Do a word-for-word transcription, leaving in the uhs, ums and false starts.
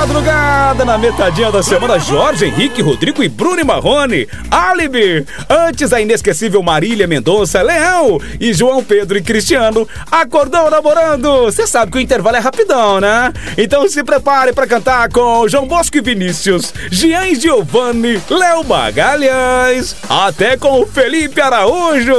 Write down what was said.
madrugada, na metadinha da semana, Jorge Henrique, Rodrigo e Bruno e Marrone, Álibi. Antes, a inesquecível Marília Mendonça, Leão e João Pedro e Cristiano. Acordou namorando? Você sabe que o intervalo é rapidão, né? Então se prepare pra cantar com João Bosco e Vinícius, Gian e Giovanni, Léo Magalhães, até com o Felipe Araújo.